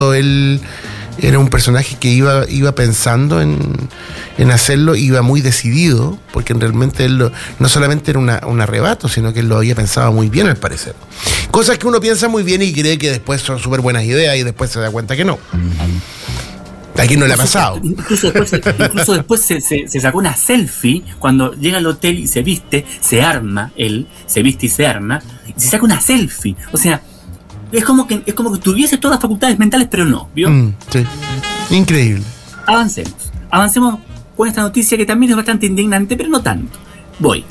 él era un personaje que iba pensando en hacerlo, iba muy decidido, porque realmente él no solamente era un arrebato, sino que él lo había pensado muy bien, al parecer. Cosas que uno piensa muy bien y cree que después son súper buenas ideas y después se da cuenta que no. ¿A quién no le ha pasado? Incluso después se sacó una selfie cuando llega al hotel y se viste, se arma, él se viste y se arma, y se saca una selfie. O sea, es como que tuviese todas las facultades mentales, pero no, ¿vio? Sí. Increíble. Avancemos con esta noticia que también es bastante indignante, pero no tanto. Voy.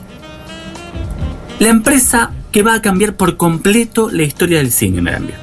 La empresa que va a cambiar por completo la historia del cine, me cambia.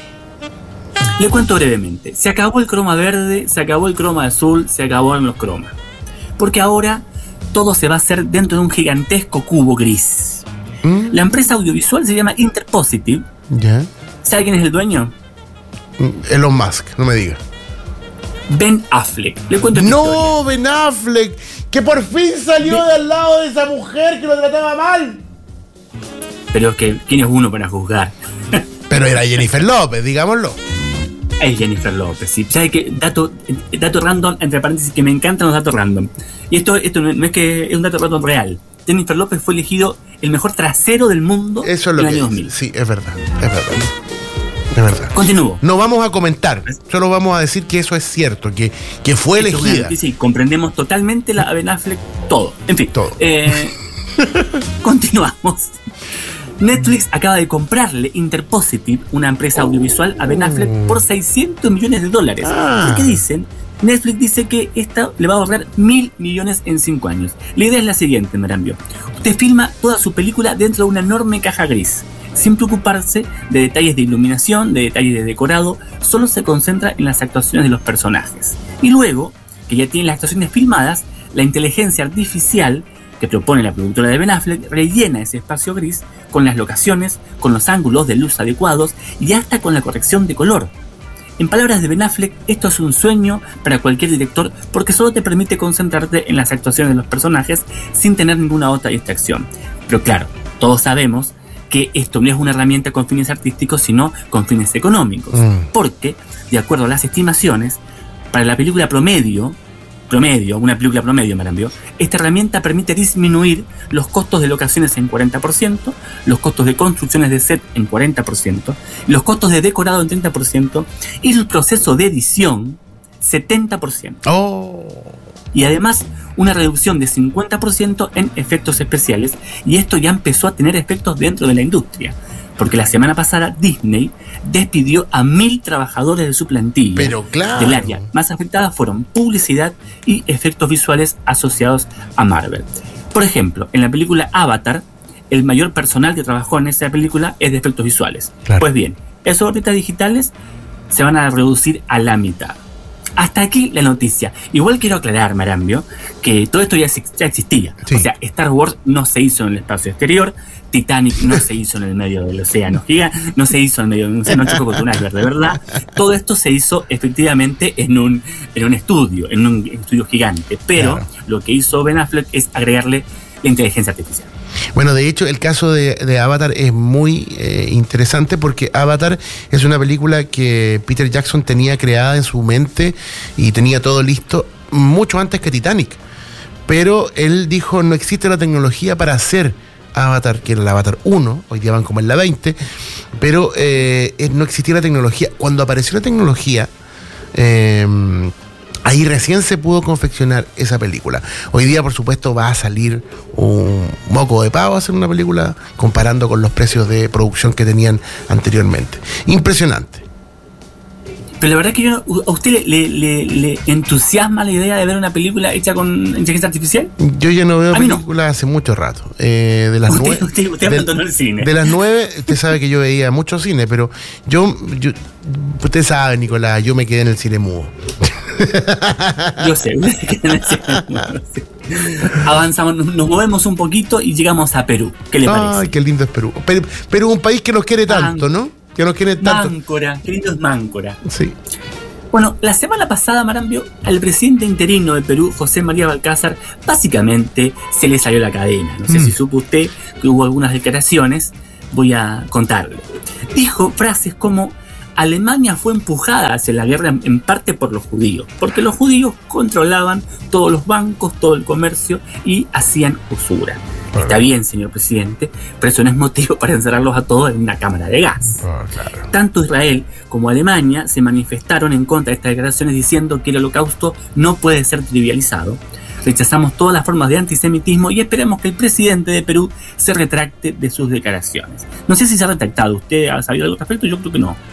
Le cuento brevemente. Se acabó el croma verde, se acabó el croma azul, se acabaron los cromas. Porque ahora todo se va a hacer dentro de un gigantesco cubo gris. La empresa audiovisual se llama Interpositive. ¿Ya? ¿Sabe quién es el dueño? Elon Musk, no me diga. Ben Affleck. Le cuento esta historia. Ben Affleck, que por fin salió del lado de esa mujer que lo trataba mal. Pero es que, ¿quién es uno para juzgar? Pero era Jennifer López, digámoslo. Es Jennifer López, sí. ¿Sabe qué? Dato random, entre paréntesis, que me encantan los datos random. Y esto no es que es un dato random real. Jennifer López fue elegido el mejor trasero del mundo en el año 2000. Sí, es verdad. Continúo. No vamos a comentar, solo vamos a decir que eso es cierto, que fue elegida. Sí, comprendemos totalmente a Ben Affleck, todo. En fin, todo. Continuamos. Netflix acaba de comprarle Interpositive, una empresa audiovisual, a Ben Affleck por $600 millones. ¿Qué dicen? Netflix dice que esta le va a ahorrar 1.000 millones en 5 años. La idea es la siguiente, Marambio. Usted filma toda su película dentro de una enorme caja gris, sin preocuparse de detalles de iluminación, de detalles de decorado, solo se concentra en las actuaciones de los personajes. Y luego, que ya tiene las actuaciones filmadas, la inteligencia artificial que propone la productora de Ben Affleck rellena ese espacio gris con las locaciones, con los ángulos de luz adecuados y hasta con la corrección de color. En palabras de Ben Affleck, esto es un sueño para cualquier director porque solo te permite concentrarte en las actuaciones de los personajes sin tener ninguna otra distracción. Pero claro, todos sabemos que esto no es una herramienta con fines artísticos, sino con fines económicos. Porque, de acuerdo a las estimaciones, para la película promedio, Marambio, esta herramienta permite disminuir los costos de locaciones en 40%, los costos de construcciones de set en 40%, los costos de decorado en 30% y el proceso de edición 70%. Y además una reducción de 50% en efectos especiales, y esto ya empezó a tener efectos dentro de la industria. Porque la semana pasada Disney despidió a 1.000 trabajadores de su plantilla. Pero claro. Del área más afectada fueron publicidad y efectos visuales asociados a Marvel. Por ejemplo, en la película Avatar, el mayor personal que trabajó en esa película es de efectos visuales. Claro. Pues bien, esos órbitas digitales se van a reducir a la mitad. Hasta aquí la noticia. Igual quiero aclarar, Marambio, que todo esto ya existía. Sí. O sea, Star Wars no se hizo en el espacio exterior, Titanic no se hizo en el medio del océano gigante, no se hizo en medio de un océano, chocó con un iceberg, de verdad. Todo esto se hizo efectivamente en un estudio gigante. Pero claro, lo que hizo Ben Affleck es agregarle la inteligencia artificial. Bueno, de hecho, el caso de Avatar es muy interesante porque Avatar es una película que Peter Jackson tenía creada en su mente y tenía todo listo mucho antes que Titanic. Pero él dijo, no existe la tecnología para hacer Avatar, que era el Avatar 1, hoy día van como en la 20, pero no existía la tecnología. Cuando apareció la tecnología, ahí recién se pudo confeccionar esa película. Hoy día, por supuesto, va a salir un moco de pavo a hacer una película comparando con los precios de producción que tenían anteriormente. Impresionante. Pero la verdad es que ¿a usted le entusiasma la idea de ver una película hecha con inteligencia artificial? Yo ya no veo películas hace mucho rato. De las usted abandonó el cine. De las 9, usted sabe que yo veía mucho cine, pero yo usted sabe, Nicolás, yo me quedé en el cine mudo. Yo sé. Avanzamos, nos movemos un poquito y llegamos a Perú. ¿Qué le parece? Ay, qué lindo es Perú. Perú es un país que nos quiere tanto, ¿no? Que nos quiere tanto. Máncora, qué lindo es Máncora. Sí. Bueno, la semana pasada, Marambio, al presidente interino de Perú, José María Balcázar, básicamente se le salió la cadena. No sé si supo usted que hubo algunas declaraciones, voy a contarle. Dijo frases como: Alemania fue empujada hacia la guerra en parte por los judíos, porque los judíos controlaban todos los bancos, todo el comercio y hacían usura. Está bien, señor presidente, pero eso no es motivo para encerrarlos a todos en una cámara de gas. Claro. Tanto Israel como Alemania se manifestaron en contra de estas declaraciones diciendo que el holocausto no puede ser trivializado. Rechazamos todas las formas de antisemitismo y esperamos que el presidente de Perú se retracte de sus declaraciones. No sé si se ha retractado. ¿Usted ha sabido algo al respecto? Yo creo que no.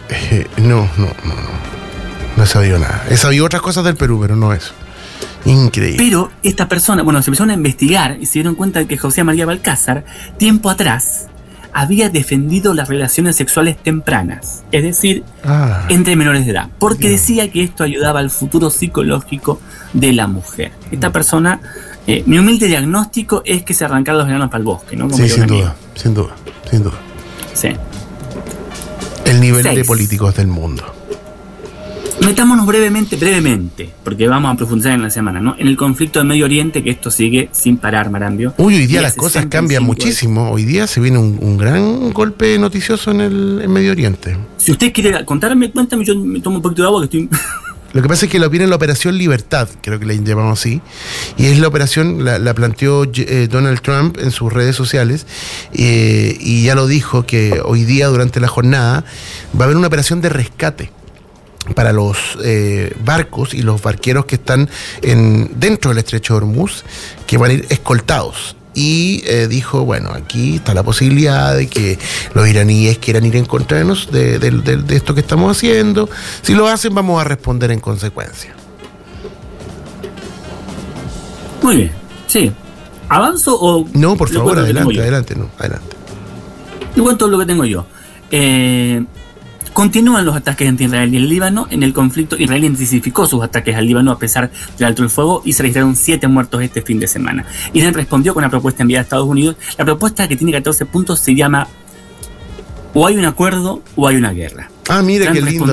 No he sabido nada. He sabido otras cosas del Perú, pero no eso. Increíble. Pero esta persona, se empezaron a investigar y se dieron cuenta de que José María Balcázar, tiempo atrás, había defendido las relaciones sexuales tempranas, es decir, entre menores de edad, porque decía que esto ayudaba al futuro psicológico de la mujer. Esta persona, mi humilde diagnóstico es que se arrancaron los veranos para el bosque, ¿no? Como sí, sin duda. Sí. El nivel de políticos del mundo. Metámonos brevemente, porque vamos a profundizar en la semana, ¿no? En el conflicto del Medio Oriente, que esto sigue sin parar, Marambio. Hoy día las cosas cambian muchísimo. Hoy día se viene un gran golpe noticioso en Medio Oriente. Si usted quiere contarme, cuéntame, yo me tomo un poquito de agua que estoy... Lo que pasa es que viene la Operación Libertad, creo que la llamamos así, y es la operación, la planteó Donald Trump en sus redes sociales, y ya lo dijo que hoy día, durante la jornada, va a haber una operación de rescate para los barcos y los barqueros que están dentro del estrecho de Hormuz, que van a ir escoltados. Y dijo, bueno, aquí está la posibilidad de que los iraníes quieran ir en contra de esto que estamos haciendo. Si lo hacen, vamos a responder en consecuencia. Muy bien, sí. ¿Avanzo o...? No, por favor, adelante. Te cuento lo que tengo yo. Continúan los ataques entre Israel y el Líbano. En el conflicto, Israel intensificó sus ataques al Líbano a pesar del alto el fuego y se registraron 7 muertos este fin de semana. Israel respondió con una propuesta enviada a Estados Unidos. La propuesta, que tiene 14 puntos, se llama o hay un acuerdo o hay una guerra. Mire qué lindo.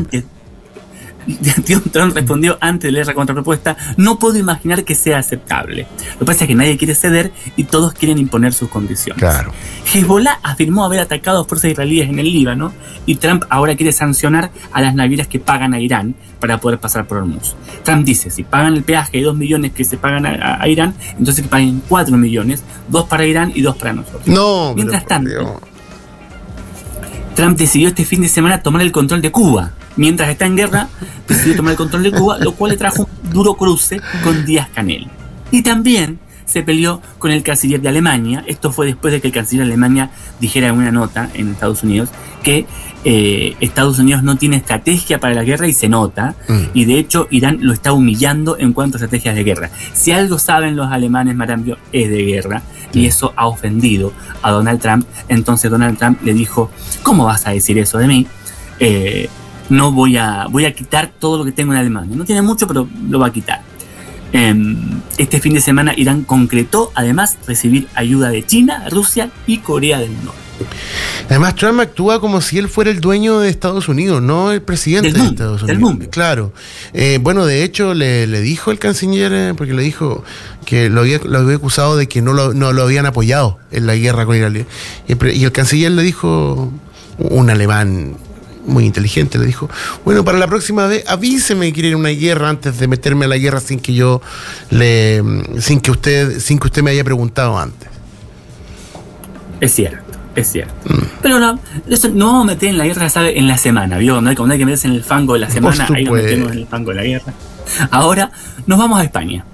Trump respondió antes de leer la contrapropuesta: no puedo imaginar que sea aceptable. Lo que pasa es que nadie quiere ceder y todos quieren imponer sus condiciones. Claro. Hezbollah afirmó haber atacado a fuerzas israelíes en el Líbano y Trump ahora quiere sancionar a las navieras que pagan a Irán para poder pasar por Hormuz. Trump dice, si pagan el peaje de 2 millones que se pagan a Irán, entonces que paguen 4 millones, 2 para Irán y 2 para nosotros. No, mientras tanto, Trump decidió este fin de semana tomar el control de Cuba. Mientras está en guerra, decidió tomar el control de Cuba, lo cual le trajo un duro cruce con Díaz-Canel. Y también se peleó con el canciller de Alemania. Esto fue después de que el canciller de Alemania dijera en una nota en Estados Unidos que Estados Unidos no tiene estrategia para la guerra, y se nota. Y de hecho Irán lo está humillando en cuanto a estrategias de guerra. Si algo saben los alemanes, Marambio, es de guerra. Y eso ha ofendido a Donald Trump. Entonces Donald Trump le dijo, ¿cómo vas a decir eso de mí? No voy a quitar todo lo que tengo en Alemania. No tiene mucho, pero lo va a quitar. Este fin de semana Irán concretó además recibir ayuda de China, Rusia y Corea del Norte. Además, Trump actúa como si él fuera el dueño de Estados Unidos, no el presidente de Estados Unidos. Del mundo. Claro. De hecho, le dijo el canciller, porque le dijo que lo había acusado de que no lo habían apoyado en la guerra con Irán. Y el canciller le dijo, un alemán muy inteligente, le dijo, bueno, para la próxima vez avíseme que quiere ir a una guerra antes de meterme a la guerra sin que usted me haya preguntado antes. Es cierto. Pero no vamos a meter en la guerra, ¿sabe? En la semana, ¿vio? No hay que meterse en el fango de la semana, ahí nos metemos en el fango de la guerra. Ahora nos vamos a España.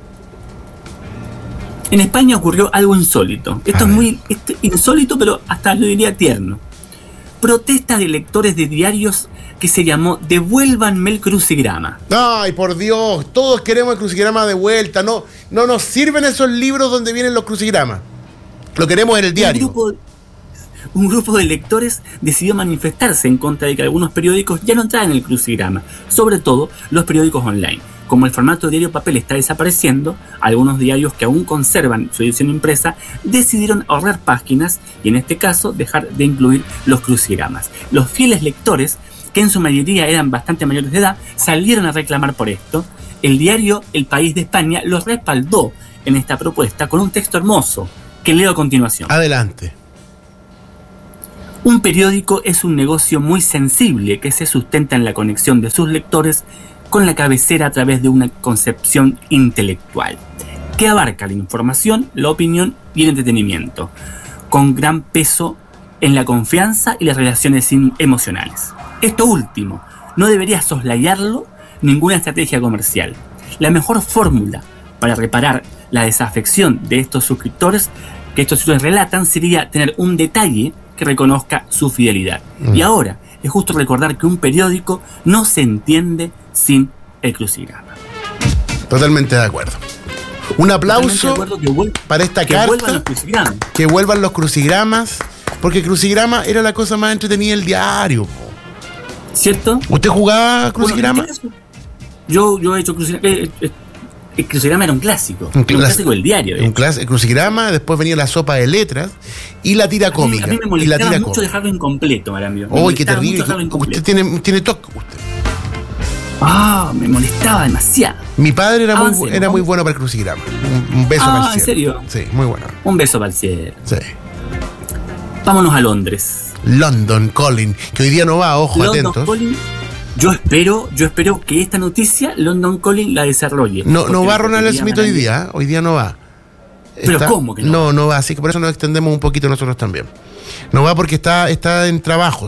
En España ocurrió algo insólito. Esto es muy insólito, pero hasta lo diría tierno. Protesta de lectores de diarios que se llamó Devuélvanme el crucigrama. Ay, por Dios, todos queremos el crucigrama de vuelta. No nos sirven esos libros donde vienen los crucigramas. Lo queremos en el diario. Un grupo de lectores decidió manifestarse en contra de que algunos periódicos ya no traen el crucigrama, sobre todo los periódicos online. Como el formato de diario papel está desapareciendo, algunos diarios que aún conservan su edición impresa decidieron ahorrar páginas y, en este caso, dejar de incluir los crucigramas. Los fieles lectores, que en su mayoría eran bastante mayores de edad, salieron a reclamar por esto. El diario El País de España los respaldó en esta propuesta con un texto hermoso que leo a continuación. Adelante. Un periódico es un negocio muy sensible que se sustenta en la conexión de sus lectores con la cabecera a través de una concepción intelectual que abarca la información, la opinión y el entretenimiento, con gran peso en la confianza y las relaciones emocionales. Esto último no debería soslayarlo ninguna estrategia comercial. La mejor fórmula para reparar la desafección de estos suscriptores que estos sitios relatan sería tener un detalle que reconozca su fidelidad. Y ahora es justo recordar que un periódico no se entiende sin el crucigrama. Totalmente de acuerdo. Un aplauso para esta carta. Vuelvan los crucigramas. Que vuelvan los crucigramas, porque crucigrama era la cosa más entretenida del diario. ¿Cierto? ¿Usted jugaba crucigrama? Yo he hecho crucigrama. El crucigrama era un clásico. Un clásico del diario. El crucigrama, después venía la sopa de letras y la tira cómica. A mí me molestaba mucho dejarlo incompleto, Marambio. ¡Uy, qué terrible! Usted tiene TOC. Me molestaba demasiado. Mi padre era muy bueno para el crucigrama. Un beso para el cielo. ¿En serio? Sí, muy bueno. Un beso para el cielo. Sí. Vámonos a Londres. London Calling, que hoy día no va, ojo, London atentos. Calling, yo espero que esta noticia London Calling la desarrolle. No va Ronald Smith hoy día no va. ¿Pero cómo que no? No va, así que por eso nos extendemos un poquito nosotros también. No va porque está en trabajos.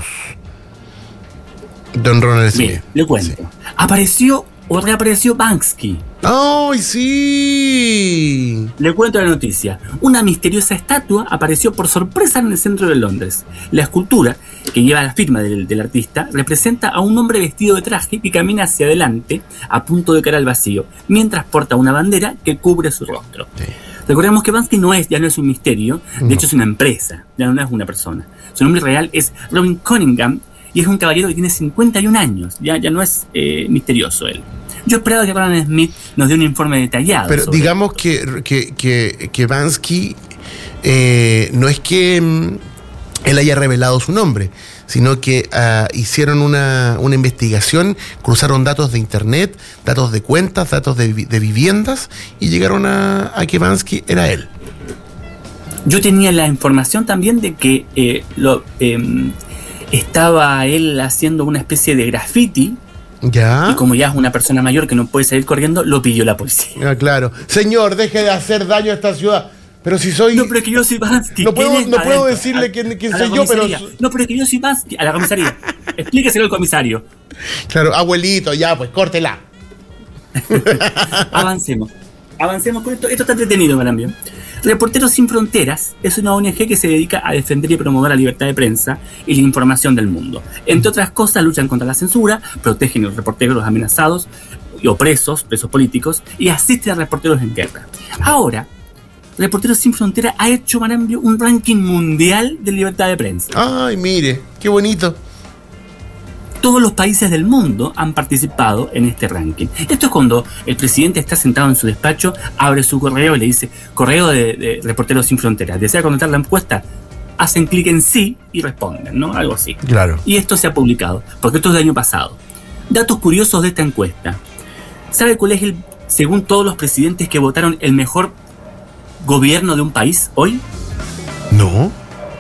Don Ronald Smith. Mire, le cuento. Sí. Apareció o reapareció Banksy. ¡Ay, sí! Le cuento la noticia. Una misteriosa estatua apareció por sorpresa en el centro de Londres. La escultura, que lleva la firma del artista, representa a un hombre vestido de traje que camina hacia adelante a punto de caer al vacío, mientras porta una bandera que cubre su rostro. Sí. Recordemos que Banksy ya no es un misterio, de hecho es una empresa, ya no es una persona. Su nombre real es Robin Cunningham y es un caballero que tiene 51 años, ya no es misterioso él. Yo esperaba que Ronald Smith nos dé un informe detallado. Pero digamos que Banksy no es que él haya revelado su nombre, sino que hicieron una investigación, cruzaron datos de internet, datos de cuentas, datos de viviendas y llegaron a que Banksy era él. Yo tenía la información también de que estaba él haciendo una especie de graffiti. ¿Ya? Y como ya es una persona mayor que no puede salir corriendo, lo pilló la policía. Claro. Señor, deje de hacer daño a esta ciudad. Pero si soy... No, pero es que yo soy Banksy. No puedo decirle quién soy yo, pero... No, pero es que yo soy Banksy. A la comisaría. Explíqueselo al comisario. Claro, abuelito, ya, pues, córtela. Avancemos con esto. Esto está entretenido, Marambio. Reporteros Sin Fronteras es una ONG que se dedica a defender y promover la libertad de prensa y la información del mundo. Entre otras cosas, luchan contra la censura, protegen a los reporteros amenazados o presos políticos, y asisten a reporteros en guerra. Ahora, Reporteros Sin Fronteras ha hecho, Marambio, un ranking mundial de libertad de prensa. Ay, mire, qué bonito. Todos los países del mundo han participado en este ranking. Esto es cuando el presidente está sentado en su despacho, abre su correo y le dice: correo de Reporteros Sin Fronteras, ¿desea contestar la encuesta? Hacen clic en sí y responden, ¿no? Algo así. Claro. Y esto se ha publicado, porque esto es del año pasado. Datos curiosos de esta encuesta. ¿Sabe cuál es según todos los presidentes que votaron, el mejor gobierno de un país hoy? No.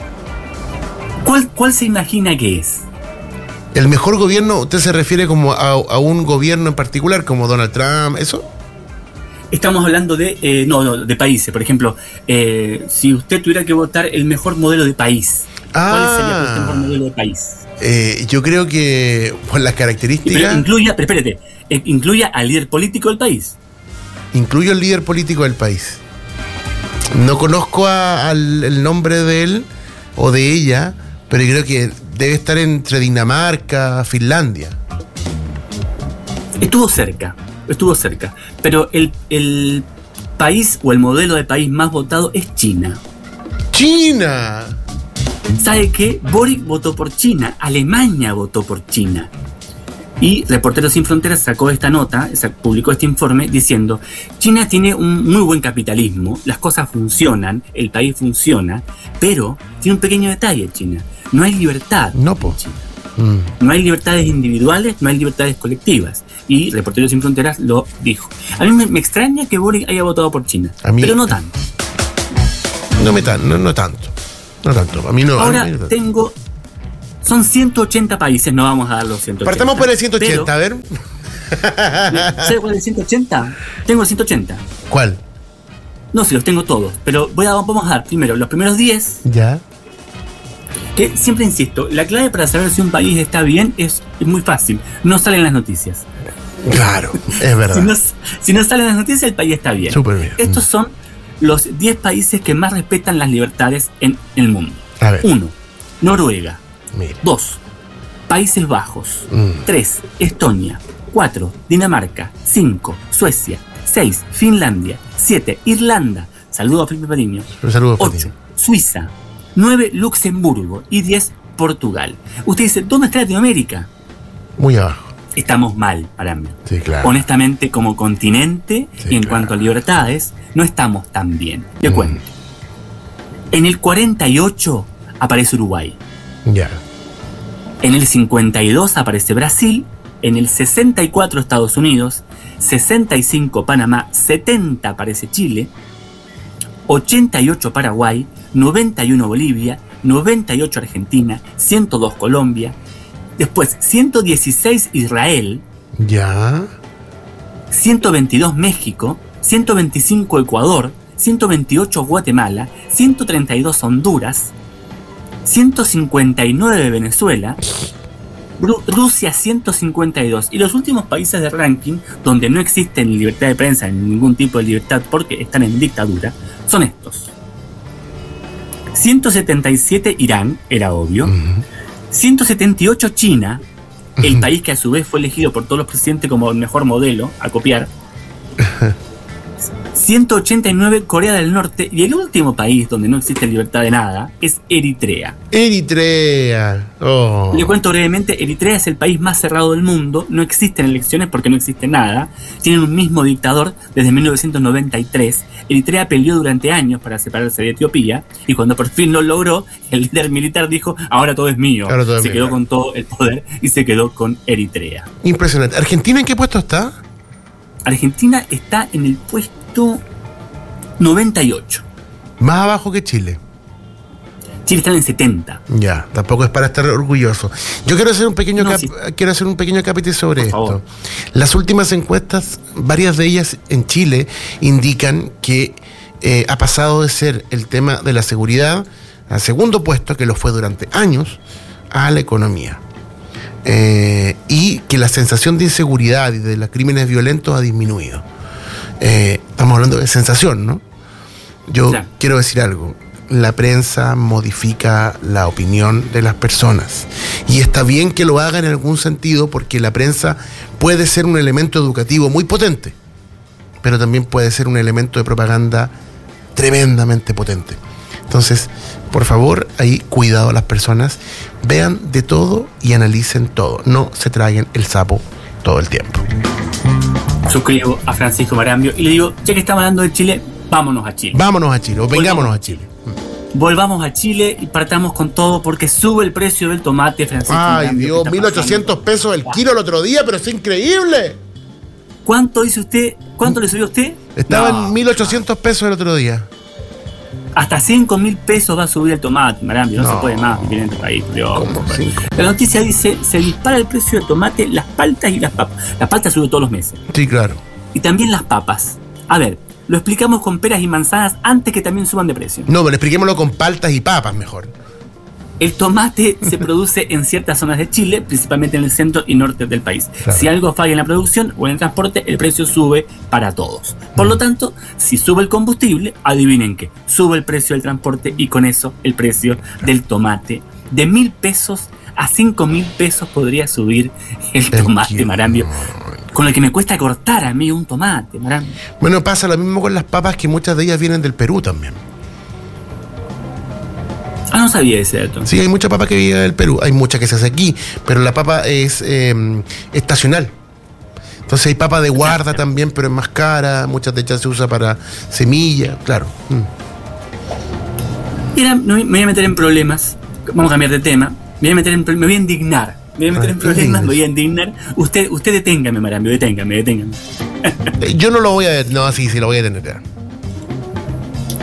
¿Cuál se imagina que es? ¿El mejor gobierno, usted se refiere como a un gobierno en particular, como Donald Trump, eso? Estamos hablando de países. Por ejemplo, si usted tuviera que votar el mejor modelo de país, ¿cuál sería el mejor modelo de país? Yo creo que por las características... Pero incluya al líder político del país. Incluyo al líder político del país. No conozco el nombre de él o de ella, pero creo que debe estar entre Dinamarca, Finlandia. Estuvo cerca. Pero el país o el modelo de país más votado es China. ¡China! ¿Sabe qué? Boric votó por China, Alemania votó por China. Y Reporteros Sin Fronteras sacó esta nota, publicó este informe diciendo: China tiene un muy buen capitalismo, las cosas funcionan, el país funciona, pero tiene un pequeño detalle, China. No hay libertad. No, po. En China. No hay libertades individuales, no hay libertades colectivas. Y Reporteros Sin Fronteras lo dijo. A mí me extraña que Boric haya votado por China, pero no tanto. No tanto. A mí no. Ahora Son 180 países, no vamos a dar los 180. Partamos por el 180, pero, a ver. ¿Sabes cuál es el 180? Tengo el 180. ¿Cuál? No sé, los tengo todos, pero vamos a dar primero los primeros 10. Ya. Que siempre insisto, la clave para saber si un país está bien es muy fácil. No salen las noticias. Claro, es verdad. Si no salen las noticias, el país está bien. Súper bien. Estos son los 10 países que más respetan las libertades en el mundo. A ver. 1. Noruega. Mira. 2. Países Bajos. 3. Estonia. 4. Dinamarca. 5. Suecia. 6. Finlandia. 7. Irlanda. Saludo a Felipe Patiño. 8. Suiza. 9. Luxemburgo. Y 10. Portugal. Usted dice, ¿dónde está Latinoamérica? Muy abajo. Estamos mal, para mí. Sí, claro. Honestamente, como continente, sí, y en claro. cuanto a libertades, no estamos tan bien. Te cuento. En el 48 aparece Uruguay. Ya. En el 52 aparece Brasil. En el 64 Estados Unidos. 65 Panamá. 70 aparece Chile. 88 Paraguay. 91 Bolivia. 98 Argentina. 102 Colombia. Después 116 Israel. Ya. 122 México. 125 Ecuador. 128 Guatemala. 132 Honduras. 159 Venezuela. Rusia 152. Y los últimos países de ranking donde no existe ni libertad de prensa ni ningún tipo de libertad porque están en dictadura son estos. 177 Irán, era obvio. 178 China, el país que a su vez fue elegido por todos los presidentes como el mejor modelo a copiar. 189 Corea del Norte. Y el último país donde no existe libertad de nada es Eritrea. Eritrea. Oh. Le cuento brevemente, Eritrea es el país más cerrado del mundo. No existen elecciones porque no existe nada. Tienen un mismo dictador desde 1993. Eritrea peleó durante años para separarse de Etiopía. Y cuando por fin lo logró, el líder militar dijo, ahora todo es mío. Se quedó con todo el poder y se quedó con Eritrea. Impresionante. ¿Argentina en qué puesto está? Argentina está en el puesto 98. Más abajo que Chile. Chile está en el 70. Ya, tampoco es para estar orgulloso. Yo quiero hacer un pequeño capítulo sobre por esto. favor. Las últimas encuestas, varias de ellas en Chile, indican que ha pasado de ser el tema de la seguridad al segundo puesto, que lo fue durante años, a la economía. Y que la sensación de inseguridad y de los crímenes violentos ha disminuido. Estamos hablando de sensación, ¿no? Yo quiero decir algo. La prensa modifica la opinión de las personas. Y está bien que lo haga en algún sentido, porque la prensa puede ser un elemento educativo muy potente, pero también puede ser un elemento de propaganda tremendamente potente. Entonces, por favor, ahí cuidado a las personas. Vean de todo y analicen todo. No se traguen el sapo todo el tiempo. Suscribo a Francisco Marambio y le digo, ya que estamos hablando de Chile, vámonos a Chile. Vámonos a Chile, o vengámonos a Chile. Volvamos a Chile y partamos con todo porque sube el precio del tomate, Francisco. Ay, Dios, 1.800 pesos el kilo el otro día, pero es increíble. ¿Cuánto dice usted? ¿Cuánto le subió a usted? Estaba en 1.800 pesos el otro día. Hasta 5.000 pesos va a subir el tomate, Marambio. No se puede más vivir en este país. La noticia dice, se dispara el precio del tomate, las paltas y las papas. Las paltas suben todos los meses. Sí, claro. Y también las papas. A ver, lo explicamos con peras y manzanas antes que también suban de precio. No, pero expliquémoslo con paltas y papas mejor. El tomate se produce en ciertas zonas de Chile, principalmente en el centro y norte del país. Claro. Si algo falla en la producción o en el transporte, el precio sube para todos. Por lo tanto, si sube el combustible, adivinen qué, sube el precio del transporte y con eso el precio del tomate. De 1.000 pesos a 5.000 pesos podría subir el tomate, Marambio. Con lo que me cuesta cortar a mí un tomate, Marambio. Bueno, pasa lo mismo con las papas, que muchas de ellas vienen del Perú también. Ah, no sabía ese dato. Sí, hay mucha papa que viene del Perú. Hay mucha que se hace aquí, pero la papa es estacional. Entonces hay papa de guarda también, pero es más cara. Muchas de ellas se usa para semillas, claro. Mira, me voy a meter en problemas. Vamos a cambiar de tema. Me voy a indignar. Me voy a meter en problemas, me voy a indignar. Usted deténgame, Marambio, deténgame. Yo no lo voy a... No, sí, lo voy a detener.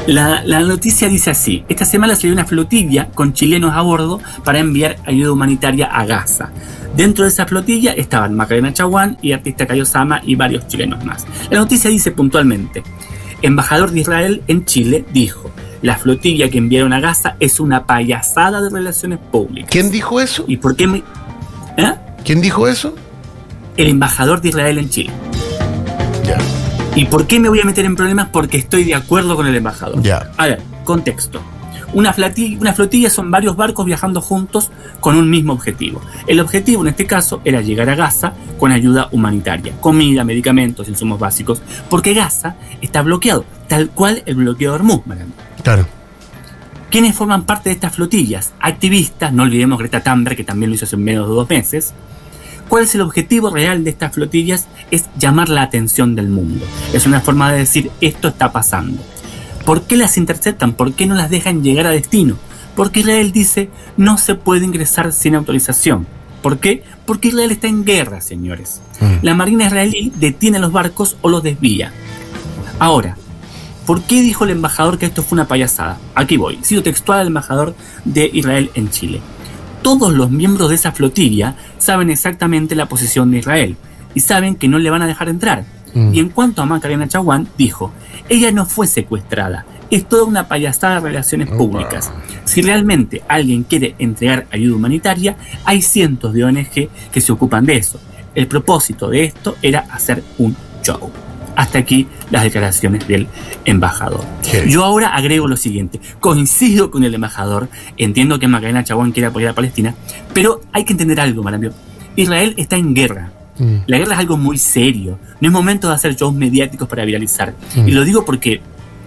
La noticia dice así: esta semana salió una flotilla con chilenos a bordo para enviar ayuda humanitaria a Gaza. Dentro de esa flotilla estaban Macarena Chaguán y artista Cayo Sama y varios chilenos más. La noticia dice puntualmente: embajador de Israel en Chile dijo: la flotilla que enviaron a Gaza es una payasada de relaciones públicas. ¿Quién dijo eso? ¿Y por qué me...? ¿Quién dijo eso? El embajador de Israel en Chile. Ya. ¿Y por qué me voy a meter en problemas? Porque estoy de acuerdo con el embajador. Ya. A ver, contexto. Una flotilla son varios barcos viajando juntos con un mismo objetivo. El objetivo en este caso era llegar a Gaza con ayuda humanitaria, comida, medicamentos, insumos básicos, porque Gaza está bloqueado, tal cual el bloqueo de Hormuz. Claro. ¿Quiénes forman parte de estas flotillas? Activistas, no olvidemos Greta Thunberg, que también lo hizo hace menos de 2 meses. ¿Cuál es el objetivo real de estas flotillas? Es llamar la atención del mundo. Es una forma de decir: esto está pasando. ¿Por qué las interceptan? ¿Por qué no las dejan llegar a destino? Porque Israel dice: no se puede ingresar sin autorización. ¿Por qué? Porque Israel está en guerra, señores. La marina israelí detiene los barcos o los desvía. Ahora, ¿por qué dijo el embajador que esto fue una payasada? Aquí voy. Cito textual al embajador de Israel en Chile. Todos los miembros de esa flotilla saben exactamente la posición de Israel y saben que no le van a dejar entrar. Y en cuanto a Macarena Chaguán, dijo: ella no fue secuestrada, es toda una payasada de relaciones públicas. Si realmente alguien quiere entregar ayuda humanitaria, hay cientos de ONG que se ocupan de eso. El propósito de esto era hacer un show. Hasta aquí las declaraciones del embajador. Yo ahora agrego lo siguiente: coincido con el embajador, entiendo que Macarena Chaguán quiere apoyar a Palestina, pero hay que entender algo, Marambio. Israel está en guerra. La guerra es algo muy serio. No es momento de hacer shows mediáticos para viralizar. Y lo digo porque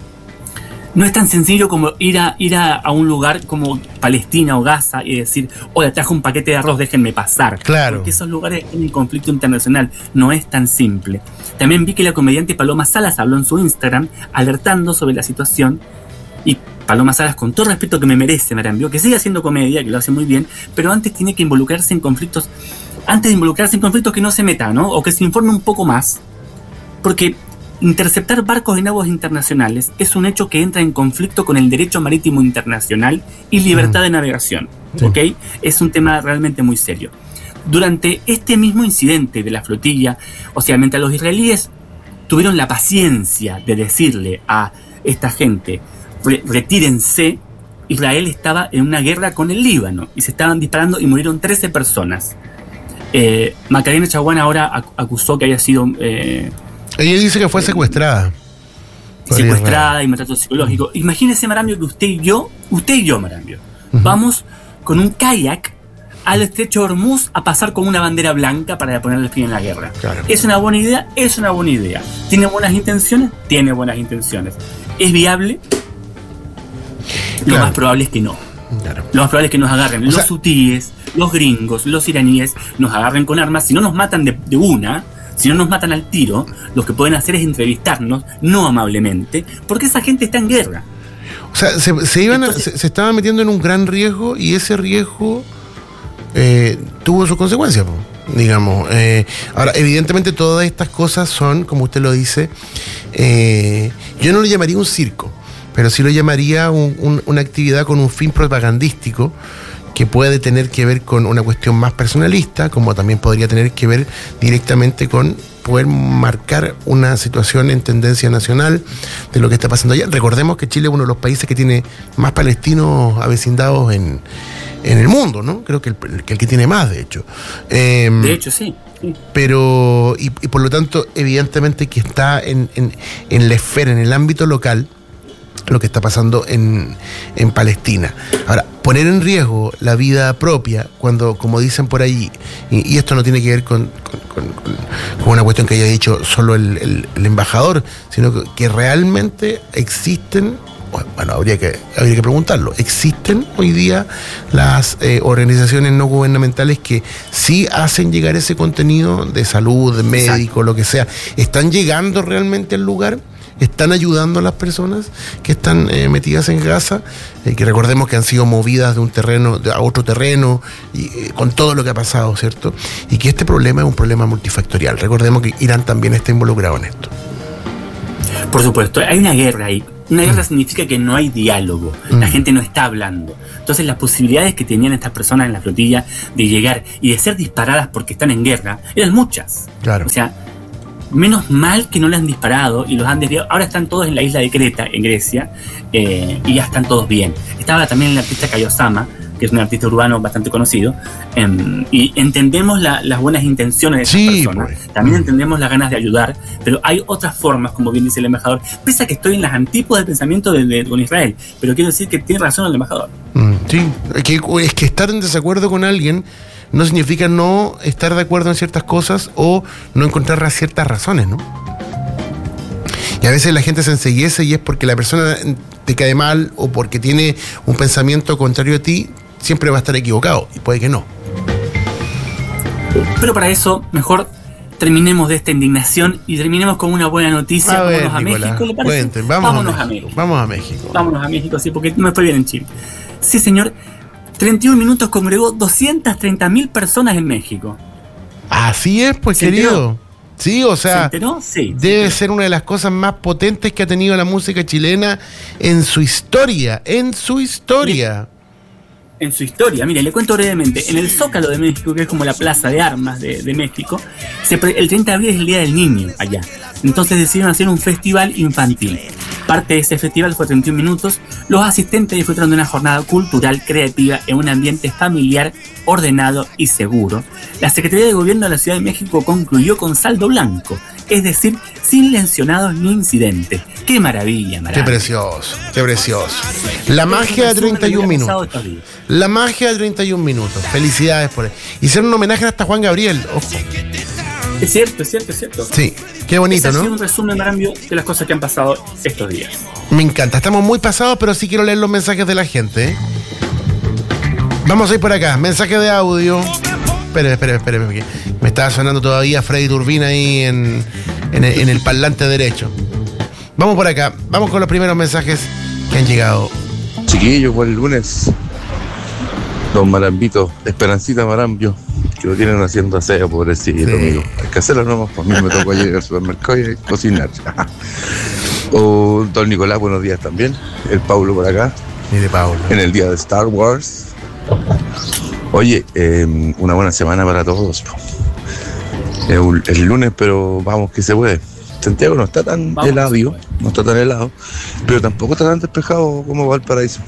no es tan sencillo como ir a un lugar como Palestina o Gaza y decir: oye, traje un paquete de arroz, déjenme pasar. Claro. Porque esos lugares tienen conflicto internacional. No es tan simple. También vi que la comediante Paloma Salas habló en su Instagram alertando sobre la situación. Y Paloma Salas, con todo el respeto que me merece, Marambio, que sigue haciendo comedia, que lo hace muy bien, pero antes tiene que involucrarse en conflictos. Antes de involucrarse en conflictos, que no se meta, ¿no? O que se informe un poco más. Porque interceptar barcos en aguas internacionales es un hecho que entra en conflicto con el derecho marítimo internacional y libertad de navegación. Sí. ¿Ok? Es un tema realmente muy serio. Durante este mismo incidente de la flotilla, o sea, mientras los israelíes tuvieron la paciencia de decirle a esta gente: retírense, Israel estaba en una guerra con el Líbano y se estaban disparando y murieron 13 personas. Macarena Chaguán ahora acusó que haya sido... ella dice que fue secuestrada. Secuestrada y maltrato psicológico. Imagínese, Marambio, que usted y yo, Marambio, vamos con un kayak al estrecho de Hormuz a pasar con una bandera blanca para ponerle fin a la guerra. Claro. ¿Es una buena idea? Es una buena idea. ¿Tiene buenas intenciones? Tiene buenas intenciones. ¿Es viable? Lo más probable es que no. Claro. Lo más probable es que nos agarren los hutíes, los gringos, los iraníes, nos agarren con armas. Si no nos matan de una, si no nos matan al tiro, lo que pueden hacer es entrevistarnos, no amablemente, porque esa gente está en guerra. O sea, se estaban metiendo en un gran riesgo, y ese riesgo tuvo sus consecuencias, digamos. Ahora, evidentemente todas estas cosas son, como usted lo dice, yo no lo llamaría un circo, pero sí lo llamaría una actividad con un fin propagandístico, que puede tener que ver con una cuestión más personalista, como también podría tener que ver directamente con poder marcar una situación en tendencia nacional de lo que está pasando allá. Recordemos que Chile es uno de los países que tiene más palestinos avecindados en el mundo, ¿no? Creo que el que tiene más, de hecho. De hecho, sí. Pero, y por lo tanto, evidentemente que está en la esfera, en el ámbito local, lo que está pasando en Palestina. Ahora, poner en riesgo la vida propia, cuando, como dicen por ahí, y esto no tiene que ver con una cuestión que haya dicho solo el embajador, sino que realmente existen, bueno, habría que preguntarlo, existen hoy día las organizaciones no gubernamentales que sí hacen llegar ese contenido de salud, de médico, lo que sea. ¿Están llegando realmente al lugar? ¿Están ayudando a las personas que están metidas en Gaza? Que recordemos que han sido movidas de un terreno a otro terreno, y con todo lo que ha pasado, ¿cierto? Y que este problema es un problema multifactorial. Recordemos que Irán también está involucrado en esto. Por supuesto, hay una guerra ahí. Una guerra significa que no hay diálogo, la gente no está hablando. Entonces las posibilidades que tenían estas personas en la flotilla de llegar y de ser disparadas porque están en guerra eran muchas. Claro. O sea, menos mal que no les han disparado y los han desviado. Ahora están todos en la isla de Creta, en Grecia, y ya están todos bien. Estaba también el artista Kaiosama, que es un artista urbano bastante conocido, y entendemos las buenas intenciones de esas personas, pues. También entendemos las ganas de ayudar, pero hay otras formas, como bien dice el embajador, pese a que estoy en las antípodas del pensamiento con Israel, pero quiero decir que tiene razón el embajador. Sí, es que estar en desacuerdo con alguien no significa no estar de acuerdo en ciertas cosas o no encontrar ciertas razones, ¿no? Y a veces la gente se enceguece y es porque la persona te cae mal o porque tiene un pensamiento contrario a ti, siempre va a estar equivocado, y puede que no. Pero para eso, mejor terminemos de esta indignación y terminemos con una buena noticia. Vámonos a México, ¿le parece? Cuenten, vámonos a México. Vámonos a México, sí, porque no estoy bien en Chile. Sí, señor. 31 Minutos congregó 230.000 personas en México. Así es, pues, querido. Sí, o sea, ¿se enteró? Sí, debe ser una de las cosas más potentes que ha tenido la música chilena en su historia. En su historia, mire, le cuento brevemente. En el Zócalo de México, que es como la plaza de armas de México, el 30 de abril es el Día del Niño allá. Entonces decidieron hacer un festival infantil. Parte de ese festival fue 31 minutos. Los asistentes disfrutaron de una jornada cultural creativa en un ambiente familiar, ordenado y seguro. La Secretaría de Gobierno de la Ciudad de México concluyó con saldo blanco, es decir, sin lesionados ni incidentes. ¡Qué maravilla, Qué precioso, qué precioso! La magia de 31 minutos. La magia de 31 minutos. Felicidades por eso. Hicieron un homenaje hasta Juan Gabriel. Ojo. Es cierto. Sí, qué bonito, ¿no? Ha sido un resumen, Marambio, de las cosas que han pasado estos días. Me encanta. Estamos muy pasados, pero sí quiero leer los mensajes de la gente, ¿eh? Vamos a ir por acá. Mensaje de audio. Espere. Me estaba sonando todavía Freddy Turbina ahí en el parlante derecho. Vamos por acá. Vamos con los primeros mensajes que han llegado. Chiquillos, buen lunes. Don Marambito, Esperancita Marambio, que lo tienen haciendo aseo, pobrecito, sí. Amigo. Hay que hacerlo nomás, por mí me tocó llegar al supermercado y cocinar. Don Nicolás, buenos días también. El Paulo por acá. Mire, Paulo. En el día de Star Wars. Oye, una buena semana para todos. El lunes, pero vamos que se puede. Santiago no está tan helado, pero tampoco está tan despejado como Valparaíso.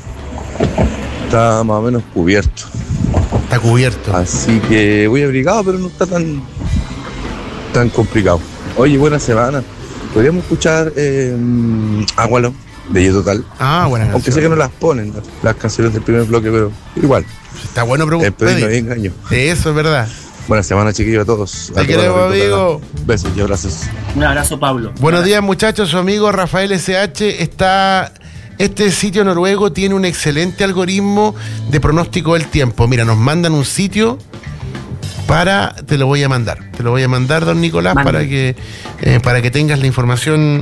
Está más o menos cubierto. Está cubierto. Así que voy abrigado, pero no está tan complicado. Oye, buena semana. Podríamos escuchar Agualo de Yetotal. Buena canción. Aunque sé que no las ponen las canciones del primer bloque, pero igual. Está bueno, pero no hay engaño. Eso es verdad. Buena semana, chiquillos, a todos. Te queremos, amigo. Besos y abrazos. Un abrazo, Pablo. Buenos días, muchachos. Su amigo Rafael SH está... Este sitio noruego tiene un excelente algoritmo de pronóstico del tiempo. Mira, nos mandan un sitio te lo voy a mandar, don Nicolás, para que tengas la información.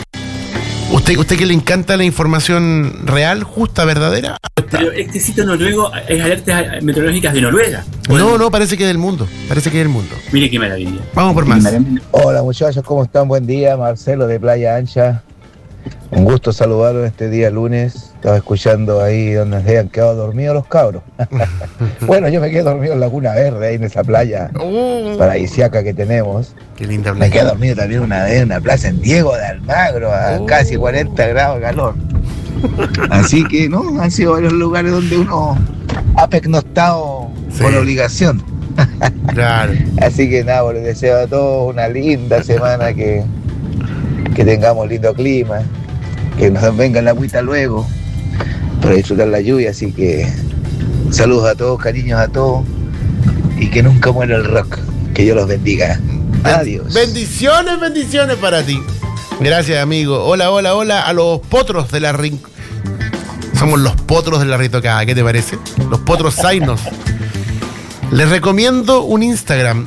¿Usted que le encanta la información real, justa, verdadera? Pero este sitio noruego es alertas meteorológicas de Noruega. No, parece que es del mundo. Mire qué maravilla. Vamos por más. Hola muchachos, ¿cómo están? Buen día, Marcelo de Playa Ancha. Un gusto saludarlos este día lunes. Estaba escuchando ahí donde se han quedado dormidos los cabros. Bueno, yo me quedé dormido en Laguna Verde, ahí en esa playa paradisíaca que tenemos. Qué linda playa. Me quedé dormido también en una plaza en Diego de Almagro, a casi 40 grados de calor. Así que, ¿no? Han sido varios lugares donde uno ha pernoctado por obligación. Claro. Así que nada, les deseo a todos una linda semana, que tengamos lindo clima, que nos venga la agüita luego para disfrutar la lluvia. Así que saludos a todos, cariños a todos, y que nunca muera el rock. Que Dios los bendiga. Adiós. Bendiciones para ti. Gracias, amigo. Hola a los potros de la Somos los potros de la Ritocada, ¿qué te parece? Los potros Zainos. Les recomiendo un Instagram,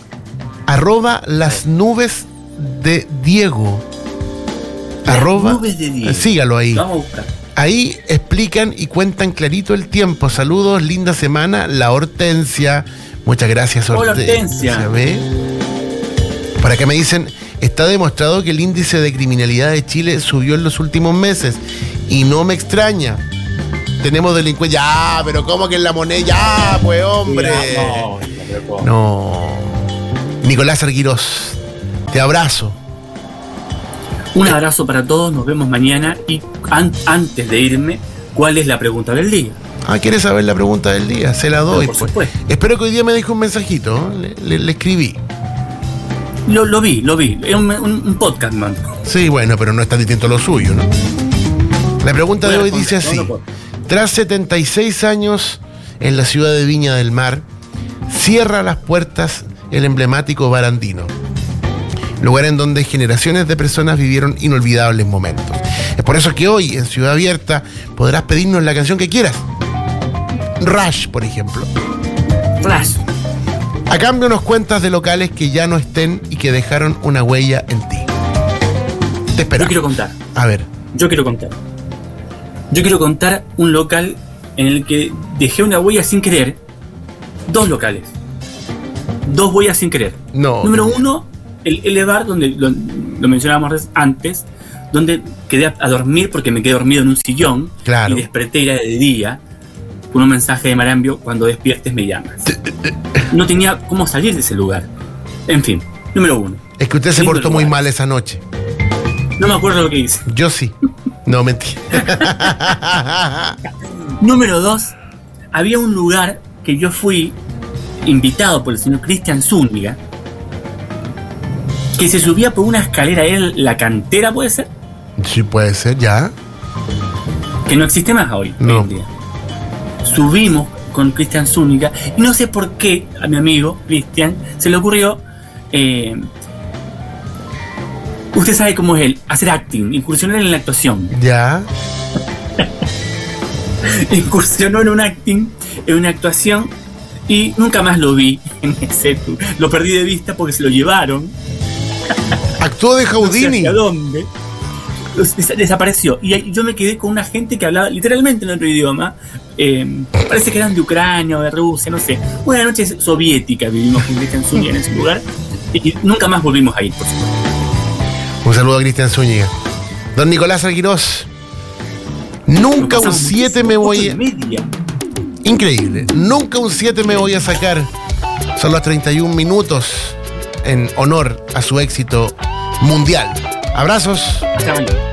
@lasnubesdediego. Nubes de Diego. Sígalo ahí. Vamos a buscar. Ahí explican y cuentan clarito el tiempo. Saludos, linda semana. La Hortensia. Muchas gracias, Hortensia. ¿Ve? Por acá me dicen, está demostrado que el índice de criminalidad de Chile subió en los últimos meses Y no me extraña. Tenemos delincuencia. Ya, pero ¿cómo que en La Moneda? Ya, pues, hombre. No. Nicolás Arguirós, te abrazo. Un abrazo para todos, nos vemos mañana. Y antes de irme, ¿cuál es la pregunta del día? ¿Quieres saber la pregunta del día? Se la doy. Por supuesto. Espero que hoy día me deje un mensajito. Le escribí. Lo vi. Es un podcast, man. Sí, bueno, pero no es tan distinto a lo suyo, ¿no? La pregunta de hoy dice así. Tras 76 años en la ciudad de Viña del Mar, cierra las puertas el emblemático Bar Andino, lugar en donde generaciones de personas vivieron inolvidables momentos. Es por eso que hoy, en Ciudad Abierta, podrás pedirnos la canción que quieras. Rush, por ejemplo. Rush. A cambio nos cuentas de locales que ya no estén y que dejaron una huella en ti. Te espero. Yo quiero contar. A ver. Yo quiero contar un local en el que dejé una huella sin querer. 2 locales. 2 huellas sin querer. No. Número 1, el bar, donde lo mencionábamos antes, donde quedé a dormir porque me quedé dormido en un sillón. Claro. Y desperté y era de día. Con un mensaje de Marambio: cuando despiertes me llamas. No tenía cómo salir de ese lugar. En fin, número 1. Es que usted se portó muy mal esa noche. No me acuerdo lo que hice. Yo sí. No, mentira. Número 2, había un lugar que yo fui invitado por el señor Cristian Zúñiga, que se subía por una escalera, La Cantera, ¿puede ser? Sí, puede ser, ya. Que no existe más hoy No. en día. Subimos con Cristian Zúñiga y no sé por qué a mi amigo Cristian se le ocurrió, usted sabe cómo es él, hacer acting, incursionar en la actuación. Ya. Incursionó en un acting, en una actuación, y nunca más lo vi en ese. Lo perdí de vista porque se lo llevaron. Actuó de Houdini. No sé hacia dónde. Desapareció. Y yo me quedé con una gente que hablaba literalmente en otro idioma. Parece que eran de Ucrania o de Rusia, no sé. Una noche soviética vivimos con Cristian Zúñiga en ese lugar. Y nunca más volvimos a ir, por supuesto. Un saludo a Cristian Zúñiga. Don Nicolás Arguirós. Nunca un 7 me voy a... Increíble. Nunca un 7 me voy a sacar. Son los 31 minutos en honor a su éxito mundial. Abrazos. Chao.